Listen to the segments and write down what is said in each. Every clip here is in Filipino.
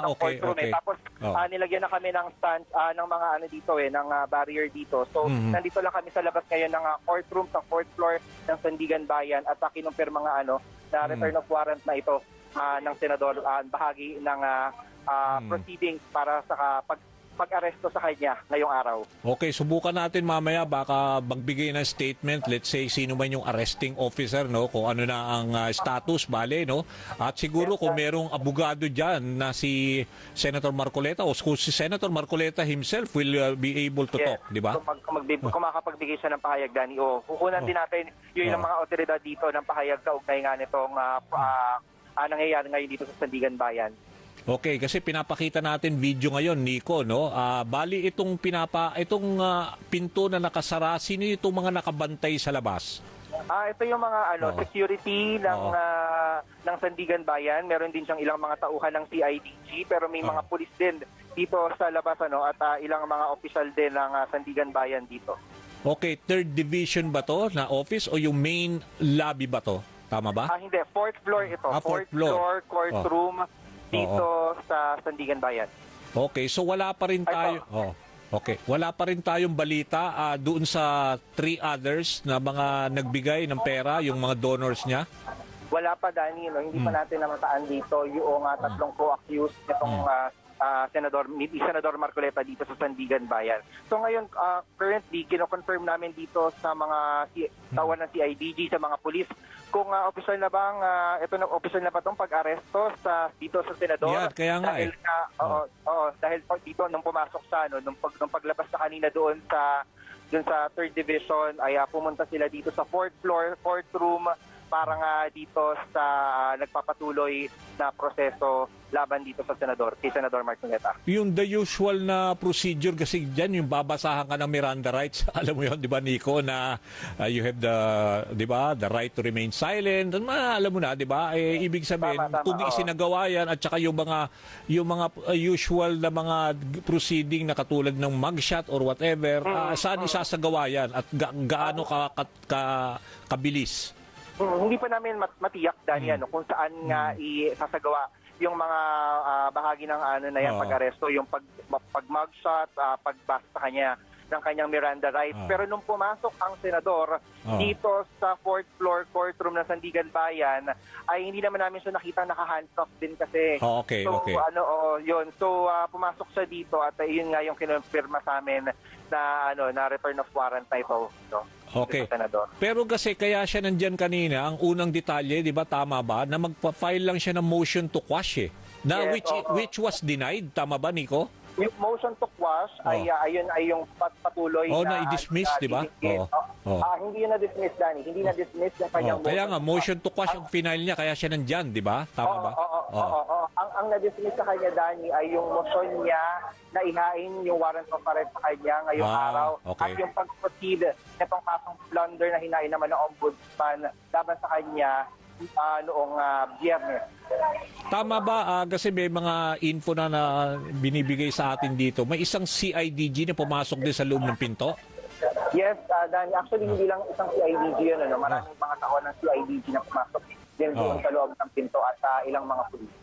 ng okay, courtroom okay. Tapos nilagyan na kami ng stand, ng mga ano dito ng barrier dito. So nandito lang kami sa labas ngayon ng courtroom sa 4th floor ng Sandigan Bayan at kinumpirma nga na return of warrant na ito ng senador, bahagi ng proceedings para sa pag-aresto sa kanya ngayong araw. Okay, subukan natin mamaya baka magbigay ng statement, let's say sino man yung arresting officer, no, kung ano na ang status, bale, no? At siguro kung merong abogado diyan na si Senator Marcoleta o kung si Senator Marcoleta himself will be able to talk, di ba? Kung makapagbigay siya ng pahayag, Danny, kukunan din natin yung mga otoridad dito ng pahayag kaugnay nga nitong nangyayari ngayon dito sa Sandigan Bayan. Okay, kasi pinapakita natin video ngayon, Nico, no? Bali itong pinto na nakasara, sino itong mga nakabantay sa labas? Ito yung mga security ng Sandigan Bayan. Meron din siyang ilang mga tauhan ng CIDG, pero may mga pulis din dito sa labas at ilang mga opisyal din ng Sandigan Bayan dito. Okay, 3rd division ba to na office o yung main lobby ba to? Tama ba? Hindi, 4th floor ito. 4th floor courtroom dito sa Sandigan Bayan. Okay, so wala pa rin tayo. Okay, wala pa rin tayong balita doon sa 3 others na mga nagbigay ng pera, yung mga donors niya. Wala pa, Danny, hindi pa natin namataan dito yung tatlong co-accused nitong Senador Marcoleta dito sa Sandigan Bayan. So ngayon, currently, kino-confirm namin dito sa mga tawan ng CIDG, sa mga pulis, kung official na bang official na ba 'tong pag-aresto dito sa senador. Yeah, kaya nga dahil dahil dito nung pumasok siya nung paglabas sa kanina doon sa 3rd division ay pumunta sila dito sa 4th floor courtroom para nga dito sa nagpapatuloy na proseso laban dito sa senador, kay Senador Marcoleta. Yung the usual na procedure kasi dyan, yung babasahan ka ng Miranda rights, alam mo yun, di ba, Nico, na you have the right to remain silent, alam mo na, di ba, ibig sabihin, kung isinagawa yan, at saka yung mga usual na mga proceeding na katulad ng mugshot or whatever, saan isasagawa yan at gaano kabilis? Hindi pa namin matiyak, Danny, kung saan nga isasagawa yung mga bahagi ng pag-aresto, yung pag-mugshot, pagbasa sa kanya ng kanyang Miranda rights. Pero nung pumasok ang senador dito sa 4th floor courtroom ng Sandigan Bayan, ay hindi naman namin siya nakita naka-handcuff din kasi. Okay. Yun. So pumasok siya dito at yun nga yung kinumpirma sa amin na return of warrant na ito. Okay. Pero kasi kaya siya nandyan kanina, ang unang detalye, di ba, tama ba, na magpa-file lang siya ng motion to quash na yes, which was denied, tama ba, Nico? Yung motion to quash ay yung patuloy na i-dismiss, di ba? Hindi na dismiss, Danny. Hindi na dismiss yung kanyang motion. Kaya nga, motion to quash ang final niya, kaya siya nandyan, di ba? Tama ba? Ang na-dismiss sa kanya, Danny, ay yung motion niya na ihain yung warrant of arrest sa kanya ngayong araw. Okay. At yung pag-proceed nitong kasong plunder na hinain naman ng ombudsman laban sa kanya noong Biyernes. Tama ba? Kasi may mga info na binibigay sa atin dito. May isang CIDG na pumasok din sa loob ng pinto? Yes, Danny. Actually, hindi lang isang CIDG yun. Maraming mga tao ng CIDG na pumasok din doon sa loob ng pinto at ilang mga pulis.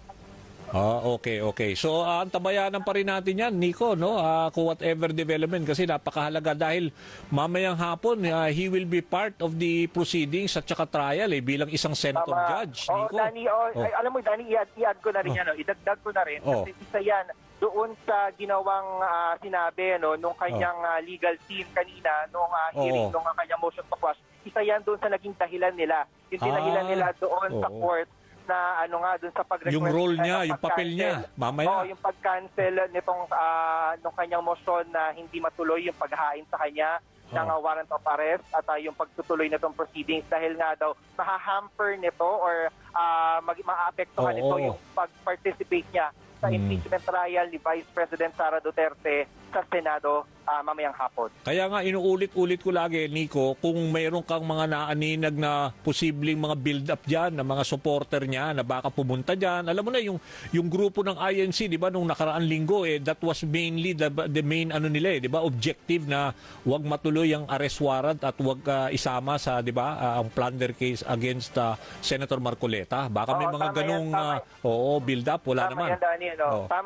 Okay. So, antabayanan pa rin natin yan, Nico, no? Kung whatever development, kasi napakahalaga dahil mamayang hapon, he will be part of the proceedings at saka trial bilang isang senator judge, Nico. Danny, alam mo, Danny, i-add ko na rin yan, idagdag ko na rin, kasi isa yan doon sa ginawang sinabi nung kanyang legal team kanina, nung hearing, nung kanyang motion to quash, isa yan doon sa naging dahilan nila. Yung dinahilan nila doon sa court, na doon sa pag-request. Yung role niya, yung papel niya, mamaya. Yung pag-cancel nitong nung kanyang motion na hindi matuloy yung paghahain sa kanya ng warrant of arrest at yung pagtutuloy nitong proceedings dahil nga daw mahahamper nito or maaapektuhan nito yung pag-participate niya sa impeachment trial ni Vice President Sara Duterte sa Senado mamayang hapon. Kaya nga inuulit-ulit ko lagi, Nico, kung mayroon kang mga naaninag na posibleng mga build-up dyan, na mga supporter niya na baka pumunta dyan. Alam mo na, yung grupo ng INC, di ba, nung nakaraan linggo, that was mainly the main nila, di ba, objective na wag matuloy ang arrest warrant at wag isama sa, di ba, ang plunder case against Senator Marcoleta. Baka may mga ganong build-up, wala naman. Tama yan, Danny,